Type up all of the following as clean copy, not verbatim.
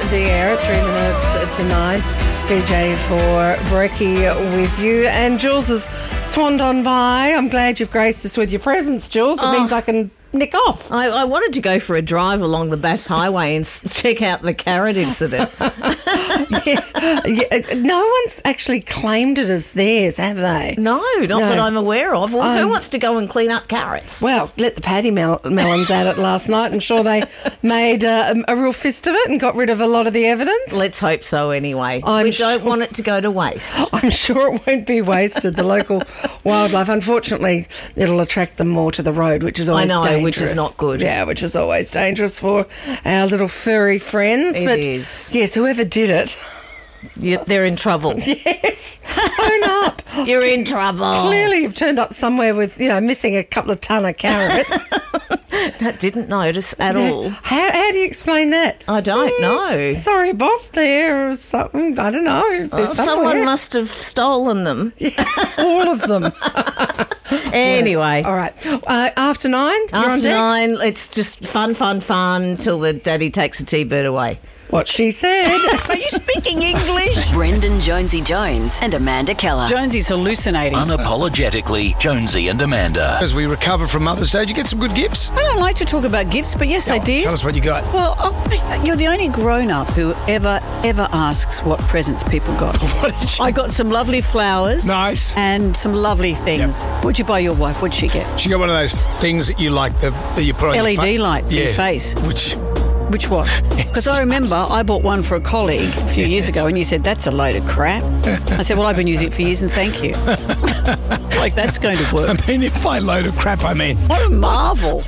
the air at 3 minutes to 9. BJ for Brekkie with you. And Jules has swanned on by. I'm glad you've graced us with your presence, Jules. It means I can nick off. I wanted to go for a drive along the Bass Highway and check out the carrot incident. Yes. No one's actually claimed it as theirs, have they? No, not that I'm aware of. Well, who wants to go and clean up carrots? Well, let the Paddy Melons at it last night. I'm sure they made a real fist of it and got rid of a lot of the evidence. Let's hope so anyway. We don't want it to go to waste. I'm sure it won't be wasted, the local wildlife. Unfortunately, it'll attract them more to the road, which is always dangerous. Which is not good. Yeah, which is always dangerous for our little furry friends. It is. Yes, whoever did it. They're in trouble. Yes. Own up. You're in trouble. Clearly you've turned up somewhere with, missing a couple of ton of carrots. I didn't notice at all. How do you explain that? I don't know. Sorry, boss, there or something. I don't know. Someone must have stolen them. Yes, all of them. Anyway. Yes. All right. After 9? After 9, it's just fun till the daddy takes the T-bird away. What she said. Are you speaking English? Brendan Jonesy Jones and Amanda Keller. Jonesy's hallucinating. Unapologetically, Jonesy and Amanda. As we recover from Mother's Day, did you get some good gifts? I don't like to talk about gifts, but yes, I did. Tell us what you got. Well, you're the only grown-up who ever asks what presents people got. What did you... I got some lovely flowers. Nice. And some lovely things. Yep. What'd you buy your wife? What'd she get? She got one of those things that you like, that you put on LED your face. light for your face. Which one? Because I remember I bought one for a colleague a few years ago and you said, that's a load of crap. I said, well, I've been using it for years and thank you. Like, that's going to work. I mean, if by load of crap, I mean... What a marvel.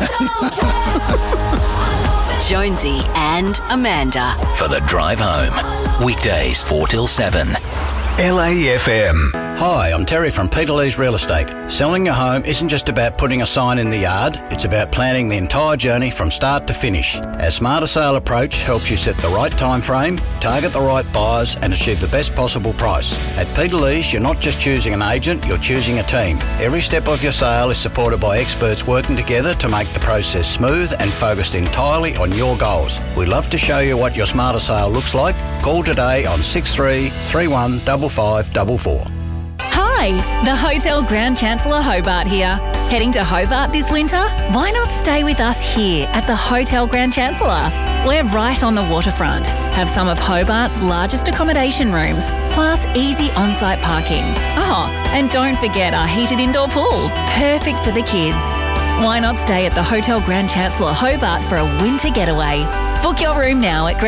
Jonesy and Amanda. For the drive home. Weekdays 4 till 7. LAFM. Hi, I'm Terry from Peter Lee's Real Estate. Selling your home isn't just about putting a sign in the yard, it's about planning the entire journey from start to finish. Our Smarter Sale approach helps you set the right time frame, target the right buyers and achieve the best possible price. At Peter Lee's, you're not just choosing an agent, you're choosing a team. Every step of your sale is supported by experts working together to make the process smooth and focused entirely on your goals. We'd love to show you what your Smarter Sale looks like. Call today on 6331 5544. Hi, the Hotel Grand Chancellor Hobart here. Heading to Hobart this winter? Why not stay with us here at the Hotel Grand Chancellor? We're right on the waterfront, have some of Hobart's largest accommodation rooms, plus easy on-site parking. Oh, and don't forget our heated indoor pool, perfect for the kids. Why not stay at the Hotel Grand Chancellor Hobart for a winter getaway? Book your room now at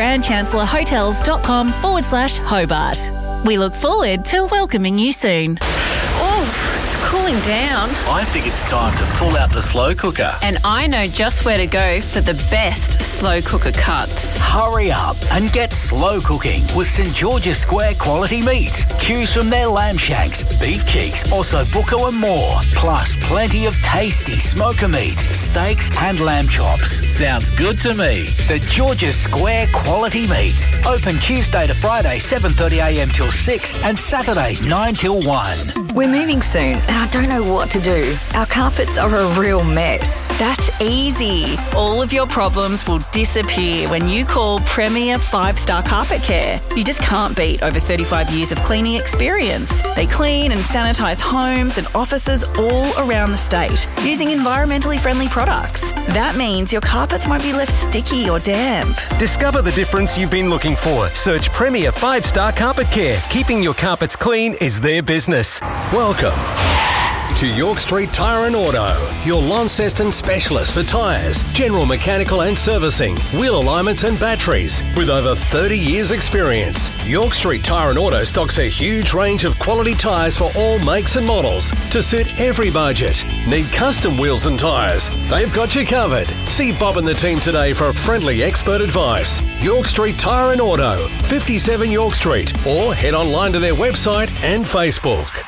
grandchancellorhotels.com/Hobart. We look forward to welcoming you soon. Oh, it's cooling down. I think it's time to pull out the slow cooker. And I know just where to go for the best slow cooker cuts. Hurry up and get slow cooking with St George's Square quality meats. Choose from their lamb shanks, beef cheeks, ossobuco and more. Plus plenty of tasty smoker meats, steaks and lamb chops. Sounds good to me. St George's Square quality meats. Open Tuesday to Friday 7:30am till 6 and Saturdays 9 till 1. We're moving soon and I don't know what to do. Our carpets are a real mess. That's easy. All of your problems will disappear when you call Premier 5-Star Carpet Care. You just can't beat over 35 years of cleaning experience. They clean and sanitise homes and offices all around the state using environmentally friendly products. That means your carpets won't be left sticky or damp. Discover the difference you've been looking for. Search Premier 5-Star Carpet Care. Keeping your carpets clean is their business. Welcome to York Street Tyre and Auto, your Launceston specialist for tyres, general mechanical and servicing, wheel alignments and batteries. With over 30 years experience, York Street Tyre and Auto stocks a huge range of quality tyres for all makes and models to suit every budget. Need custom wheels and tyres? They've got you covered. See Bob and the team today for friendly expert advice. York Street Tyre and Auto, 57 York Street, or head online to their website and Facebook.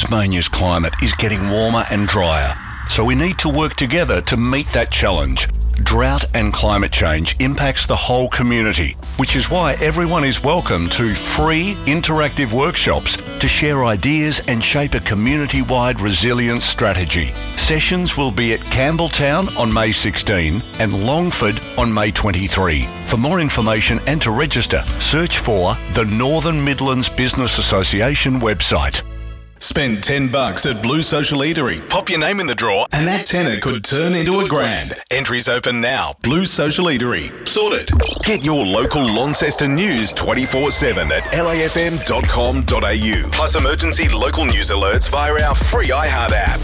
Tasmania's climate is getting warmer and drier, so we need to work together to meet that challenge. Drought and climate change impacts the whole community, which is why everyone is welcome to free interactive workshops to share ideas and shape a community-wide resilience strategy. Sessions will be at Campbelltown on May 16 and Longford on May 23. For more information and to register, search for the Northern Midlands Business Association website. Spend $10 at Blue Social Eatery. Pop your name in the draw and that tenner could turn into a grand. Entries open now. Blue Social Eatery. Sorted. Get your local Launceston news 24/7 at lafm.com.au. Plus emergency local news alerts via our free iHeart app.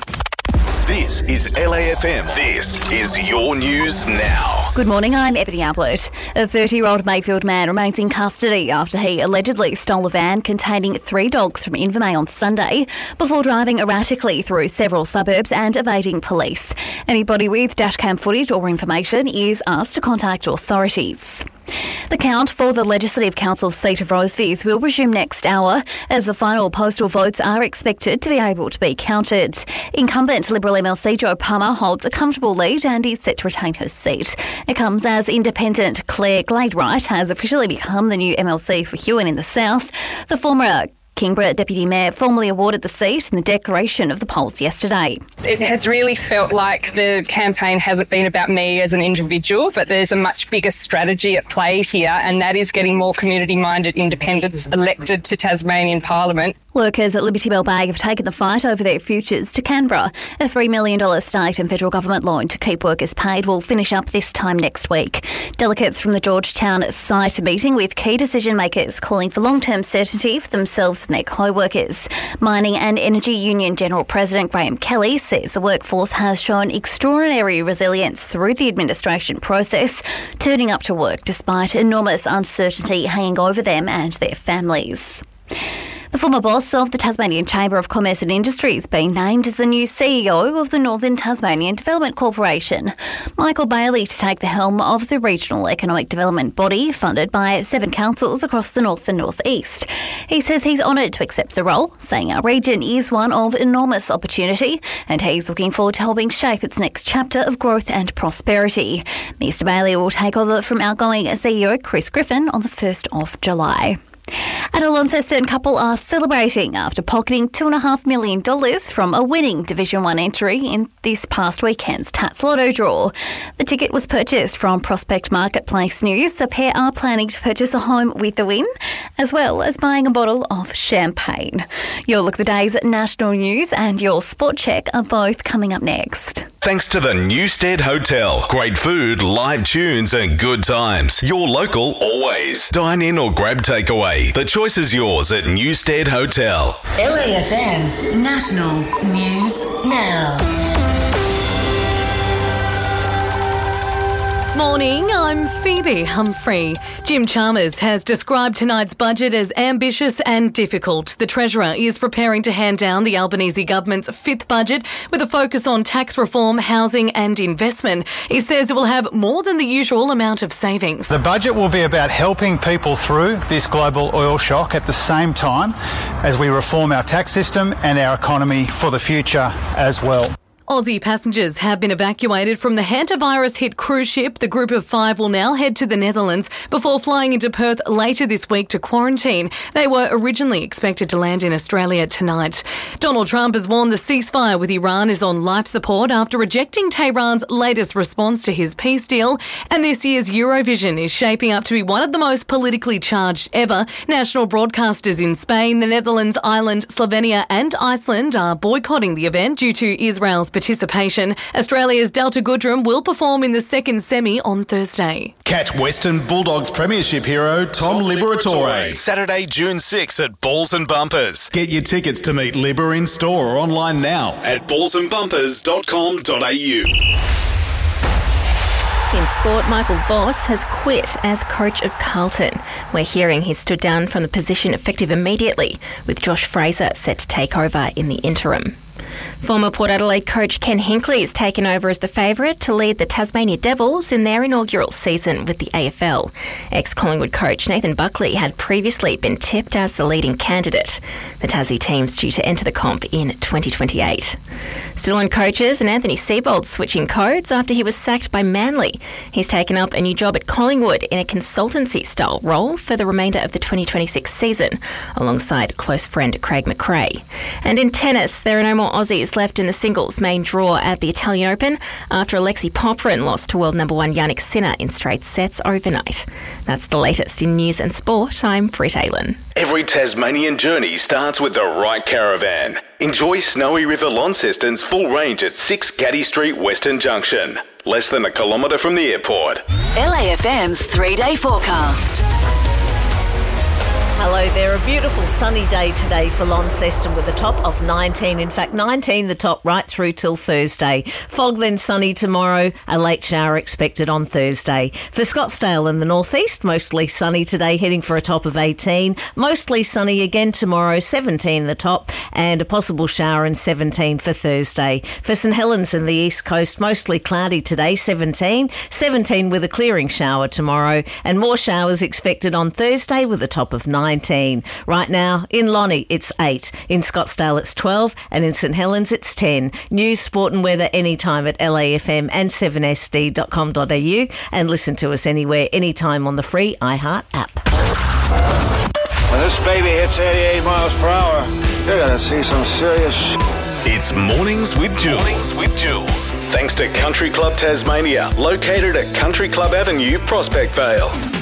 This is LAFM. This is your news now. Good morning, I'm Ebony Ablett. A 30-year-old Mayfield man remains in custody after he allegedly stole a van containing 3 dogs from Invermay on Sunday before driving erratically through several suburbs and evading police. Anybody with dashcam footage or information is asked to contact authorities. The count for the Legislative Council seat of Rosevears will resume next hour as the final postal votes are expected to be able to be counted. Incumbent Liberal MLC Jo Palmer holds a comfortable lead and is set to retain her seat. It comes as independent Claire Glade-Wright has officially become the new MLC for Huon in the South. The former Kingborough Deputy Mayor formally awarded the seat in the declaration of the polls yesterday. It has really felt like the campaign hasn't been about me as an individual, but there's a much bigger strategy at play here, and that is getting more community-minded independents elected to Tasmanian Parliament. Workers at Liberty Bell Bay have taken the fight over their futures to Canberra. A $3 million state and federal government loan to keep workers paid will finish up this time next week. Delegates from the Georgetown site are meeting with key decision makers calling for long-term certainty for themselves and their co-workers. Mining and Energy Union General President Graham Kelly says the workforce has shown extraordinary resilience through the administration process, turning up to work despite enormous uncertainty hanging over them and their families. The former boss of the Tasmanian Chamber of Commerce and Industry is being named as the new CEO of the Northern Tasmanian Development Corporation. Michael Bailey to take the helm of the regional economic development body funded by 7 councils across the north and northeast. He says he's honoured to accept the role, saying our region is one of enormous opportunity and he's looking forward to helping shape its next chapter of growth and prosperity. Mr Bailey will take over from outgoing CEO Chris Griffin on the 1st of July. And a Launceston couple are celebrating after pocketing $2.5 million from a winning Division 1 entry in this past weekend's Tats Lotto draw. The ticket was purchased from Prospect Marketplace News. The pair are planning to purchase a home with the win, as well as buying a bottle of champagne. Your Look at the Day's national news and your Sport Check are both coming up next. Thanks to the Newstead Hotel. Great food, live tunes and good times. Your local always. Dine in or grab takeaway. The choice is yours at Newstead Hotel. LAFM National News Now. Morning, I'm Phoebe Humphrey. Jim Chalmers has described tonight's budget as ambitious and difficult. The Treasurer is preparing to hand down the Albanese government's 5th budget with a focus on tax reform, housing and investment. He says it will have more than the usual amount of savings. The budget will be about helping people through this global oil shock at the same time as we reform our tax system and our economy for the future as well. Aussie passengers have been evacuated from the hantavirus-hit cruise ship. The group of 5 will now head to the Netherlands before flying into Perth later this week to quarantine. They were originally expected to land in Australia tonight. Donald Trump has warned the ceasefire with Iran is on life support after rejecting Tehran's latest response to his peace deal. And this year's Eurovision is shaping up to be one of the most politically charged ever. National broadcasters in Spain, the Netherlands, Ireland, Slovenia and Iceland are boycotting the event due to Israel's participation. Australia's Delta Goodrem will perform in the second semi on Thursday. Catch Western Bulldogs Premiership hero Tom Liberatore Saturday, June 6 at Balls and Bumpers. Get your tickets to meet Libber in store or online now at ballsandbumpers.com.au. In sport, Michael Voss has quit as coach of Carlton. We're hearing he stood down from the position effective immediately, with Josh Fraser set to take over in the interim. Former Port Adelaide coach Ken Hinkley has taken over as the favourite to lead the Tasmania Devils in their inaugural season with the AFL. Ex-Collingwood coach Nathan Buckley had previously been tipped as the leading candidate. The Tassie team's due to enter the comp in 2028. Still on coaches, and Anthony Seibold switching codes after he was sacked by Manly. He's taken up a new job at Collingwood in a consultancy-style role for the remainder of the 2026 season, alongside close friend Craig McRae. And in tennis, there are no more Aussies left in the singles main draw at the Italian Open after Alexei Popyrin lost to world number one Yannick Sinner in straight sets overnight. That's the latest in news and sport. I'm Britt Aylan. Every Tasmanian journey starts with the right caravan. Enjoy Snowy River Launceston's full range at 6 Gaddy Street, Western Junction. Less than a kilometre from the airport. LAFM's 3-day forecast. Hello there. A beautiful sunny day today for Launceston with a top of 19. In fact, 19 the top right through till Thursday. Fog then sunny tomorrow. A late shower expected on Thursday. For Scottsdale in the northeast, mostly sunny today, heading for a top of 18. Mostly sunny again tomorrow, 17 the top, and a possible shower in 17 for Thursday. For St Helens in the east coast, mostly cloudy today, 17. 17 with a clearing shower tomorrow, and more showers expected on Thursday with a top of 19. Right now, in Lonnie, it's 8. In Scottsdale, it's 12. And in St Helens, it's 10. News, sport and weather anytime at LAFM and 7sd.com.au. And listen to us anywhere, anytime on the free iHeart app. When this baby hits 88 miles per hour, you're going to see some serious It's Mornings with Jules. Thanks to Country Club Tasmania, located at Country Club Avenue, Prospect Vale.